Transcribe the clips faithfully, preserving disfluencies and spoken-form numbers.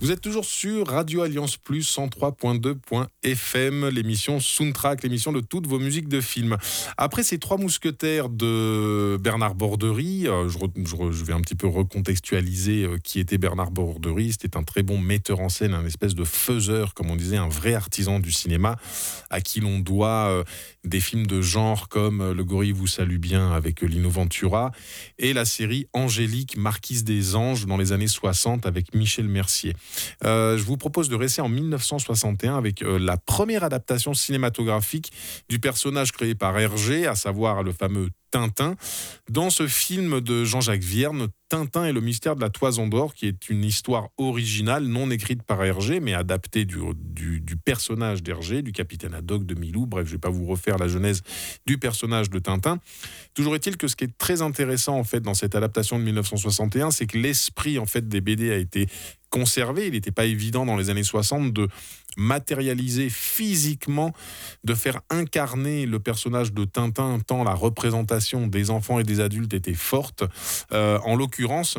Vous êtes toujours sur Radio Alliance Plus cent trois virgule deux F M, l'émission Soundtrack, l'émission de toutes vos musiques de films. Après ces trois mousquetaires de Bernard Borderie, euh, je, re, je, re, je vais un petit peu recontextualiser euh, qui était Bernard Borderie. C'était un très bon metteur en scène, un espèce de faiseur, comme on disait, un vrai artisan du cinéma, à qui l'on doit euh, des films de genre comme euh, Le Gorille vous salue bien avec euh, Lino Ventura et la série Angélique, Marquise des Anges dans les années soixante avec Michel Mercier. Euh, je vous propose de rester en dix-neuf cent soixante et un avec euh, la première adaptation cinématographique du personnage créé par Hergé, à savoir le fameux Tintin. Dans ce film de Jean-Jacques Vierne, Tintin et le mystère de la Toison d'Or, qui est une histoire originale, non écrite par Hergé, mais adaptée du, du, du personnage d'Hergé, du capitaine Haddock de Milou. Bref, je ne vais pas vous refaire la genèse du personnage de Tintin. Toujours est-il que ce qui est très intéressant en fait dans cette adaptation de dix-neuf cent soixante et un, c'est que l'esprit en fait des B D a été conservé. Il n'était pas évident dans les années soixante de matérialiser physiquement, de faire incarner le personnage de Tintin tant la représentation des enfants et des adultes était forte. Euh, en l'occurrence,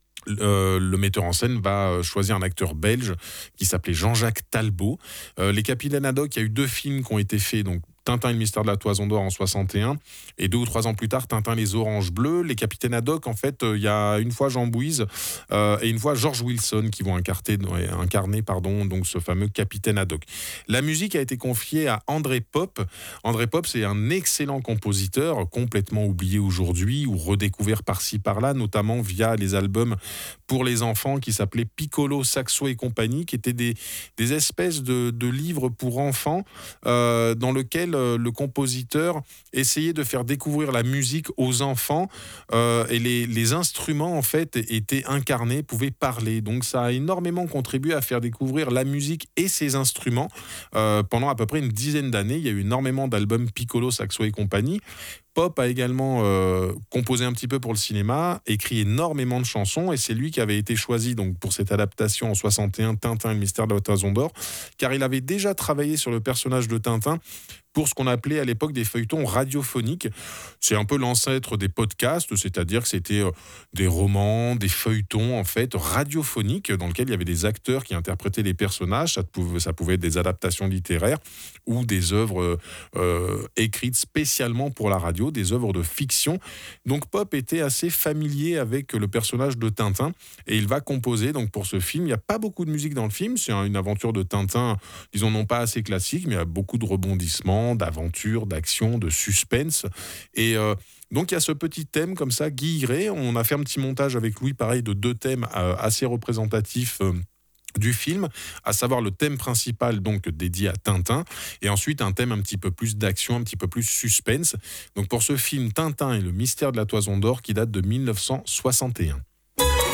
Euh, le metteur en scène va choisir un acteur belge qui s'appelait Jean-Jacques Talbot. Euh, les Capitaines Haddock, il y a eu deux films qui ont été faits, donc Tintin et le mystère de la Toison d'Or en soixante et un, et deux ou trois ans plus tard, Tintin les Oranges Bleues. Les Capitaines Haddock, en fait, il euh, y a une fois Jean Bouise euh, et une fois George Wilson qui vont incarner, incarner pardon, donc ce fameux Capitaine Haddock. La musique a été confiée à André Pop. André Pop, c'est un excellent compositeur, complètement oublié aujourd'hui ou redécouvert par-ci par-là, notamment via les albums pour les enfants qui s'appelaient Piccolo, Saxo et compagnie, qui étaient des, des espèces de, de livres pour enfants euh, dans lesquels le compositeur essayait de faire découvrir la musique aux enfants euh, et les, les instruments en fait étaient incarnés, pouvaient parler. Donc ça a énormément contribué à faire découvrir la musique et ses instruments euh, pendant à peu près une dizaine d'années. Il y a eu énormément d'albums Piccolo, Saxo et compagnie. Pop a également euh, composé un petit peu pour le cinéma, écrit énormément de chansons, et c'est lui qui avait été choisi donc, pour cette adaptation en soixante et un, Tintin et le mystère de la Toison d'Or, car il avait déjà travaillé sur le personnage de Tintin pour ce qu'on appelait à l'époque des feuilletons radiophoniques. C'est un peu l'ancêtre des podcasts, c'est-à-dire que c'était des romans, des feuilletons en fait radiophoniques dans lesquels il y avait des acteurs qui interprétaient les personnages. Ça pouvait, ça pouvait être des adaptations littéraires ou des œuvres euh, écrites spécialement pour la radio, des œuvres de fiction. Donc Pop était assez familier avec le personnage de Tintin et il va composer donc pour ce film. Il n'y a pas beaucoup de musique dans le film, c'est une aventure de Tintin, disons non pas assez classique, mais il y a beaucoup de rebondissements, d'aventure, d'action, de suspense. Et euh, donc il y a ce petit thème comme ça, guilleret. On a fait un petit montage avec Louis, pareil, de deux thèmes euh, assez représentatifs euh, du film, à savoir le thème principal donc dédié à Tintin et ensuite un thème un petit peu plus d'action, un petit peu plus suspense. Donc pour ce film Tintin et le mystère de la Toison d'Or qui date de dix-neuf cent soixante et un.